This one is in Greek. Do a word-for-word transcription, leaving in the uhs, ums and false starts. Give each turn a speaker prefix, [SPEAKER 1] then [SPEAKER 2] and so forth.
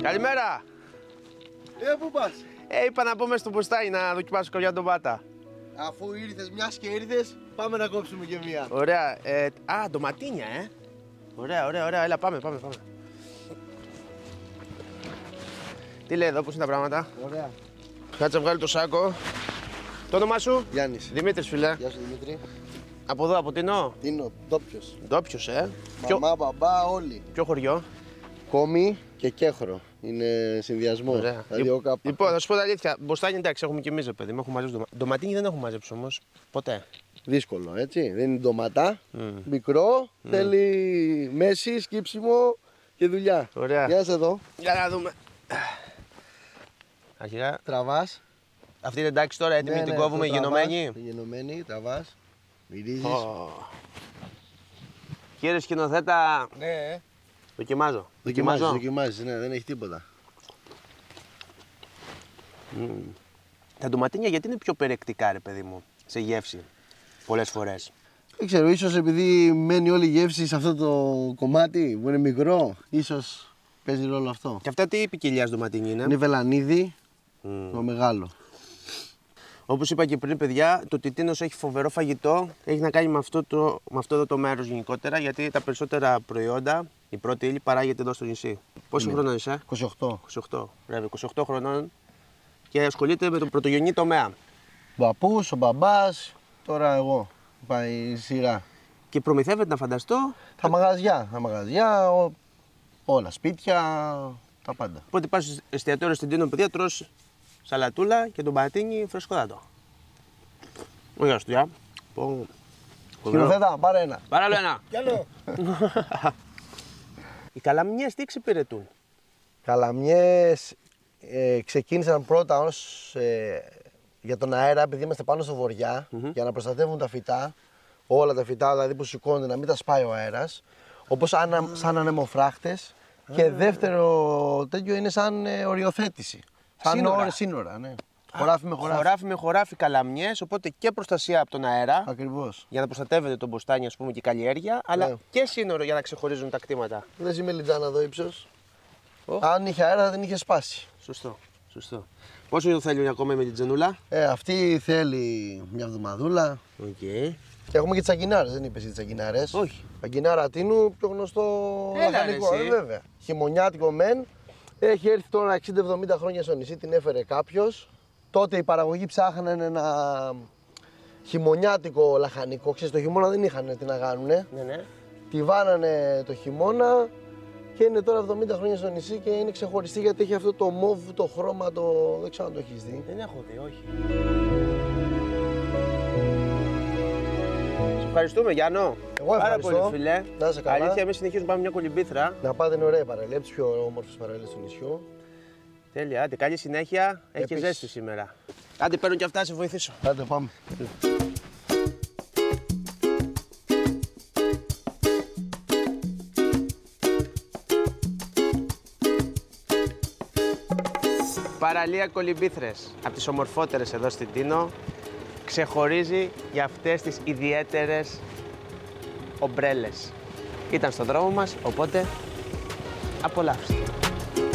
[SPEAKER 1] Καλημέρα.
[SPEAKER 2] Ε, πού πας?
[SPEAKER 1] Ε, είπα να πούμε στο Ποστάι να δοκιμάσω κάποια ντομάτα.
[SPEAKER 2] Αφού ήρθες, μιας και ήρθες, πάμε να κόψουμε και μία.
[SPEAKER 1] Ωραία. Ε, α, ντοματίνια, ε. Ωραία, ωραία, ωραία. Έλα, πάμε, πάμε, πάμε. Τι λέει εδώ, πώς είναι τα πράγματα?
[SPEAKER 2] Ωραία.
[SPEAKER 1] Κάτσε, βγάλει το σάκο. Το όνομά σου?
[SPEAKER 2] Γιάννης.
[SPEAKER 1] Δημήτρης, φίλε.
[SPEAKER 2] Γεια σου Δημήτρη.
[SPEAKER 1] Από εδώ, από Τινό.
[SPEAKER 2] Τίνο, ντόπιος.
[SPEAKER 1] Ντόπιος, ε.
[SPEAKER 2] Μαμά, μπαμπά, όλοι.
[SPEAKER 1] Ποιο χωριό?
[SPEAKER 2] Κόμι και Κέχρο. Είναι συνδυασμό.
[SPEAKER 1] Ωραία.
[SPEAKER 2] Δηλαδή ο κάπα.
[SPEAKER 1] Λοιπόν, θα σου πω τα αλήθεια. Μποστάνι, εντάξει, έχουμε και εμείς, ρε παιδί. Έχουμε μαζέψει ντομα... ντοματίνι, δεν έχουμε μαζέψει όμως. Ποτέ.
[SPEAKER 2] Δύσκολο, έτσι. Δεν είναι ντοματά.
[SPEAKER 1] Mm.
[SPEAKER 2] Μικρό.
[SPEAKER 1] Mm.
[SPEAKER 2] Θέλει μέση, σκύψιμο και δουλειά.
[SPEAKER 1] Ωραία.
[SPEAKER 2] Για σε εδώ.
[SPEAKER 1] Για να δούμε. Αρχικά.
[SPEAKER 2] Τραβάς.
[SPEAKER 1] Αυτή είναι εντάξει τώρα, έτοιμη,
[SPEAKER 2] Ναι,
[SPEAKER 1] την
[SPEAKER 2] ναι,
[SPEAKER 1] κόβουμε,
[SPEAKER 2] αυτό
[SPEAKER 1] γενομένη.
[SPEAKER 2] τραβάς, γενομένη, τραβάς. Μυρίζεις.
[SPEAKER 1] Oh. Κύριε σκηνοθέτα,
[SPEAKER 2] Ναι.
[SPEAKER 1] δοκιμάζω.
[SPEAKER 2] Δοκιμάζεις, δοκιμάζεις, ναι, δεν έχει τίποτα.
[SPEAKER 1] Mm. Τα ντοματίνια γιατί είναι πιο περιεκτικά, ρε παιδί μου, σε γεύση, πολλές φορές.
[SPEAKER 2] Δεν ξέρω, ίσως επειδή μένει όλη η γεύση σε αυτό το κομμάτι που είναι μικρό, ίσως παίζει ρόλο αυτό.
[SPEAKER 1] Και αυτά τι ποικιλιάς ντοματίνι είναι?
[SPEAKER 2] Είναι βελανίδι,
[SPEAKER 1] Mm.
[SPEAKER 2] το μεγάλο.
[SPEAKER 1] Όπως είπα και πριν, παιδιά, το Τιτίνος έχει φοβερό φαγητό. Έχει να κάνει με αυτό, το, με αυτό εδώ το μέρος γενικότερα, γιατί τα περισσότερα προϊόντα, η πρώτη ύλη παράγεται εδώ στο νησί. Πόσο χρόνο είσαι?
[SPEAKER 2] είκοσι οκτώ.
[SPEAKER 1] είκοσι οκτώ. Βρέβη, είκοσι οκτώ χρονών και ασχολείται με τον πρωτογενή τομέα.
[SPEAKER 2] Ο παππούς, ο μπαμπάς, τώρα εγώ. Πάει η σειρά.
[SPEAKER 1] Και προμηθεύεται, να φανταστώ.
[SPEAKER 2] Τα μαγαζιά, τα μαγαζιά, ο... όλα, σπίτια, τα πάντα.
[SPEAKER 1] Οπότε πας στο εστιατόριο στην Τίνο, παιδιά, τρως σαλατούλα και τον πατίνι φρεσκοδάτο. Ωραία, στοιά.
[SPEAKER 2] Σκηνοθέτα, πάρε ένα.
[SPEAKER 1] Πάρε άλλο ένα.
[SPEAKER 2] Κι άλλο.
[SPEAKER 1] Οι καλαμιές τι εξυπηρετούν?
[SPEAKER 2] Καλαμιές ε, ξεκίνησαν πρώτα ως, ε, για τον αέρα, επειδή είμαστε πάνω στο βοριά,
[SPEAKER 1] Mm-hmm.
[SPEAKER 2] για να προστατεύουν τα φυτά, όλα τα φυτά δηλαδή που σηκώνονται, να μην τα σπάει ο αέρας, όπως ανα, σαν ανεμοφράχτες. Mm. Και δεύτερο τέτοιο είναι σαν ε, οριοθέτηση. Σαν
[SPEAKER 1] Σύνορα.
[SPEAKER 2] ώρες, σύνορα, ναι. Χωράφι με χωράφι.
[SPEAKER 1] Χωράφι με χωράφι καλαμιές, οπότε και προστασία από τον αέρα.
[SPEAKER 2] Ακριβώς.
[SPEAKER 1] Για να προστατεύεται το μποστάνι, ας πούμε, και η καλλιέργεια, αλλά
[SPEAKER 2] Ναι.
[SPEAKER 1] και σύνορο για να ξεχωρίζουν τα κτήματα.
[SPEAKER 2] Δες η μελιτζάνα εδώ ύψος.
[SPEAKER 1] Oh.
[SPEAKER 2] Αν είχε αέρα θα την είχε σπάσει.
[SPEAKER 1] Σωστό, σωστό. Πόσο θέλει ακόμα με την τζενούλα?
[SPEAKER 2] Ε, αυτή θέλει μια εβδομαδούλα.
[SPEAKER 1] Οκ. Okay.
[SPEAKER 2] Και έχουμε και τσαγκινάρες, δεν είπες οι τσαγκινάρες?
[SPEAKER 1] Όχι.
[SPEAKER 2] Τσαγκινάρα τίνου, πιο γνωστό
[SPEAKER 1] Έλα,
[SPEAKER 2] λαχανικό,
[SPEAKER 1] ρε, εσύ.
[SPEAKER 2] ε, βέβαια. Χειμωνιάτικο μεν. Έχει έρθει τώρα εξήντα εβδομήντα χρόνια στο νησί, την έφερε κάποιος. Τότε οι παραγωγοί ψάχνανε ένα χειμωνιάτικο λαχανικό. Ξέρεις, το χειμώνα δεν είχαν τι να κάνουνε.
[SPEAKER 1] Ναι, ναι.
[SPEAKER 2] Τη βάνανε το χειμώνα και είναι τώρα εβδομήντα χρόνια στο νησί και είναι ξεχωριστή γιατί έχει αυτό το μοβ, το χρώμα, το... δεν ξέρω αν το έχεις δει.
[SPEAKER 1] Δεν έχω δει, όχι. Σε ευχαριστούμε, Γιάννο.
[SPEAKER 2] Εγώ ευχαριστώ.
[SPEAKER 1] Πάρα πολύ, φίλε.
[SPEAKER 2] Να είσαι καλά.
[SPEAKER 1] Αλήθεια, εμείς συνεχίζουμε πάμε μια κολυμπήθρα.
[SPEAKER 2] Να πάτε, είναι ωραία η παραλία, από τις πιο όμορφες παραλίες του νησιού.
[SPEAKER 1] Τέλεια, άντε, καλή συνέχεια. Έχει και
[SPEAKER 2] Επίσης.
[SPEAKER 1] ζέστη σήμερα. Άντε, παίρνω και αυτά, σε βοηθήσω.
[SPEAKER 2] Άντε πάμε.
[SPEAKER 1] Παραλία Κολυμπήθρες, από τις ομορφότερες εδώ στην Τίνο, ξεχωρίζει για αυτές τις ιδιαίτερες ομπρέλες. Ήταν στον δρόμο μας, οπότε απολαύστε.